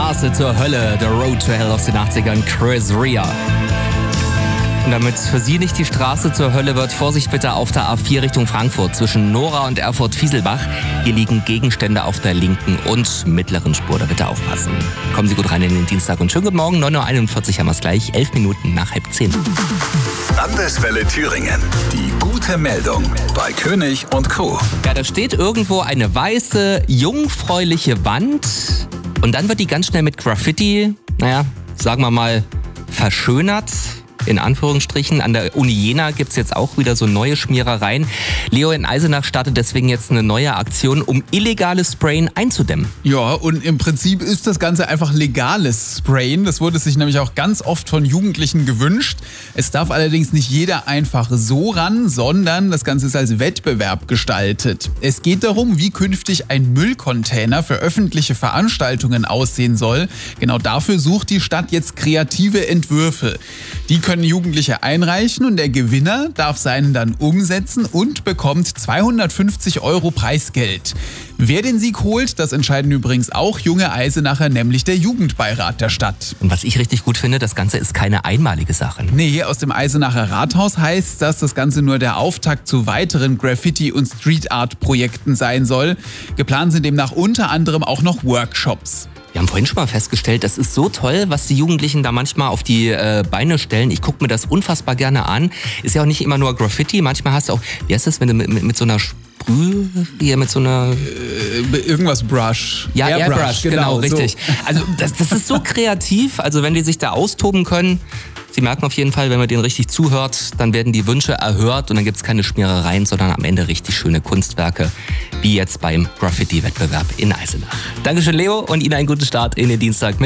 Straße zur Hölle, The Road to Hell aus den 80ern, Chris Rea. Und damit es für Sie nicht die Straße zur Hölle wird, Vorsicht bitte auf der A4 Richtung Frankfurt zwischen Nora und Erfurt-Fieselbach. Hier liegen Gegenstände auf der linken und mittleren Spur, da bitte aufpassen. Kommen Sie gut rein in den Dienstag und schönen guten Morgen, 9.41 Uhr haben wir es gleich, 11 Minuten nach 9:30. Landeswelle Thüringen. Die gute Meldung bei König und Co. Ja, da steht irgendwo eine weiße, jungfräuliche Wand und dann wird die ganz schnell mit Graffiti, sagen wir mal, verschönert. In Anführungsstrichen. An der Uni Jena gibt es jetzt auch wieder so neue Schmierereien. Leo, in Eisenach startet deswegen jetzt eine neue Aktion, um illegales Sprayen einzudämmen. Ja, und im Prinzip ist das Ganze einfach legales Sprayen. Das wurde sich nämlich auch ganz oft von Jugendlichen gewünscht. Es darf allerdings nicht jeder einfach so ran, sondern das Ganze ist als Wettbewerb gestaltet. Es geht darum, wie künftig ein Müllcontainer für öffentliche Veranstaltungen aussehen soll. Genau dafür sucht die Stadt jetzt kreative Entwürfe. Die können Jugendliche einreichen und der Gewinner darf seinen dann umsetzen und bekommt 250 € Preisgeld. Wer den Sieg holt, das entscheiden übrigens auch junge Eisenacher, nämlich der Jugendbeirat der Stadt. Und was ich richtig gut finde, das Ganze ist keine einmalige Sache. Nee, aus dem Eisenacher Rathaus heißt, dass das Ganze nur der Auftakt zu weiteren Graffiti- und Street-Art-Projekten sein soll. Geplant sind demnach unter anderem auch noch Workshops. Wir haben vorhin schon mal festgestellt, das ist so toll, was die Jugendlichen da manchmal auf die Beine stellen. Ich gucke mir das unfassbar gerne an. Ist ja auch nicht immer nur Graffiti, manchmal hast du auch, wie heißt das, wenn du mit so einer mit so einer... irgendwas Brush. Ja, Airbrush, genau, richtig. So. Also das ist so kreativ, also wenn die sich da austoben können. Sie merken auf jeden Fall, wenn man denen richtig zuhört, dann werden die Wünsche erhört und dann gibt es keine Schmierereien, sondern am Ende richtig schöne Kunstwerke, wie jetzt beim Graffiti-Wettbewerb in Eisenach. Dankeschön, Leo, und Ihnen einen guten Start in den Dienstag.